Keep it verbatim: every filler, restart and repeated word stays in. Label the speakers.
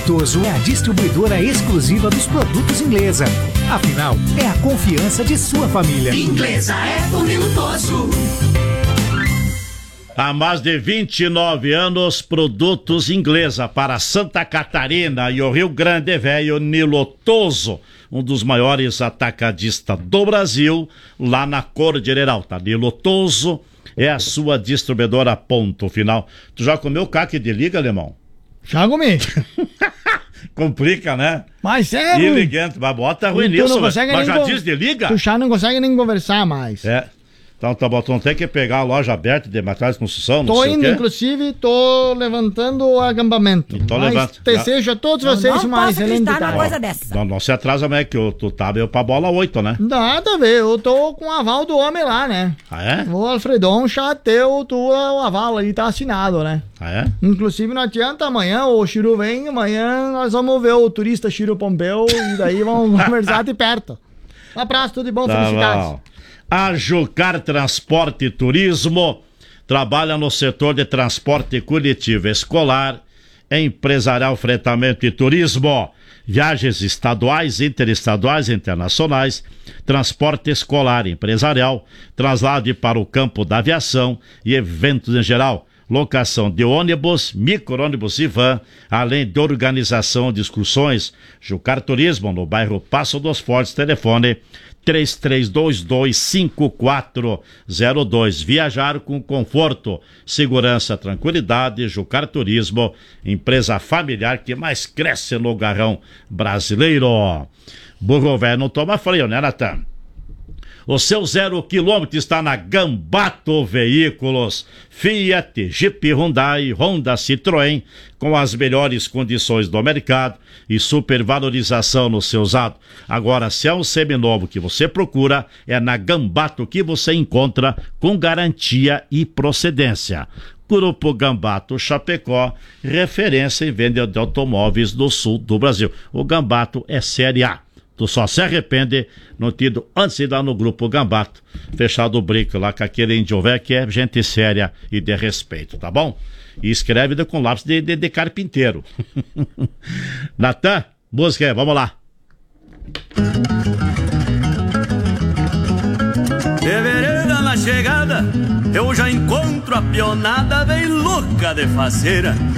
Speaker 1: Toso é a distribuidora exclusiva dos produtos Inglesa. Afinal, é a confiança de sua família.
Speaker 2: Inglesa é Murilo Toso.
Speaker 3: Há mais de vinte e nove anos, produtos Inglesa para Santa Catarina e o Rio Grande Velho. Nilo Toso, um dos maiores atacadistas do Brasil, lá na Cordilheira Alta. Nilo Toso é a sua distribuidora, ponto final. Tu já comeu caque de liga, alemão?
Speaker 4: Já comi.
Speaker 3: Complica, né?
Speaker 4: Mas é ruim.
Speaker 3: Iligante, mas bota ruim nisso, mas já
Speaker 4: co...
Speaker 3: diz de liga?
Speaker 4: Tu já não consegue nem conversar mais.
Speaker 3: É. Então tá bom, tu não tem que pegar a loja aberta de materiais de construção, não
Speaker 4: tô
Speaker 3: sei
Speaker 4: indo,
Speaker 3: o quê?
Speaker 4: Inclusive, tô levantando o acampamento.
Speaker 3: Então
Speaker 4: mas
Speaker 3: levanta.
Speaker 4: desejo a todos vocês
Speaker 5: não
Speaker 4: uma excelente
Speaker 5: tarde.
Speaker 4: tarde.
Speaker 5: Coisa dessa.
Speaker 3: Não, não se atrasa, mas é que tu tá meio pra bola oito, né?
Speaker 4: Nada a ver, eu tô com o aval do homem lá, né?
Speaker 3: Ah, é?
Speaker 4: O Alfredon já teu, tu, o aval aí tá assinado, né?
Speaker 3: Ah, é?
Speaker 4: Inclusive não adianta, amanhã o Chiru vem, amanhã nós vamos ver o turista Chiru Pompeu e daí vamos conversar de perto. Um abraço, tudo de bom,
Speaker 3: Tá
Speaker 4: felicidades.
Speaker 3: bom. A Jucar Transporte e Turismo trabalha no setor de transporte coletivo escolar, empresarial, fretamento e turismo, viagens estaduais, interestaduais e internacionais, transporte escolar, empresarial, traslado para o campo da aviação e eventos em geral. Locação de ônibus, micro-ônibus e van, além de organização de excursões. Jucar Turismo, no bairro Passo dos Fortes, telefone três três dois dois, cinco quatro zero dois. Viajar com conforto, segurança, tranquilidade. Jucar Turismo, empresa familiar que mais cresce no garrão brasileiro. Burro velho não toma freio, né, Natan? O seu zero quilômetro está na Gambato Veículos. Fiat, Jeep, Hyundai, Honda, Citroën, com as melhores condições do mercado e supervalorização no seu usado. Agora, se é um seminovo que você procura, é na Gambato que você encontra com garantia e procedência. Grupo Gambato Chapecó, referência em venda de automóveis do sul do Brasil. O Gambato é série A. Tu só se arrepende não tido antes de ir lá no Grupo Gambato, fechado o brinco lá com aquele índio velho que é gente séria e de respeito, tá bom? E escreve com lápis de, de, de carpinteiro. Natan, música aí, vamos lá.
Speaker 6: De vereda na chegada, eu já encontro a pionada bem louca de faceira.